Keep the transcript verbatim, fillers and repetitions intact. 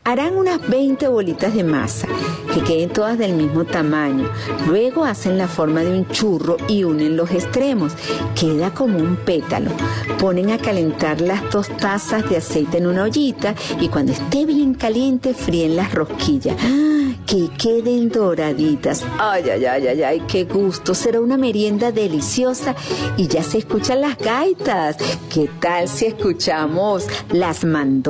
Harán unas veinte bolitas de masa, que queden todas del mismo tamaño. Luego hacen la forma de un churro y unen los extremos. Queda como un pétalo. Ponen a calentar las dos tazas de aceite en una ollita y cuando esté bien caliente fríen las rosquillas. ¡Ah! Que queden doraditas. Ay, ay, ay, ay, ay, qué gusto. Será una merienda deliciosa y ya se escuchan las gaitas. ¿Qué tal si escuchamos las mandorlas?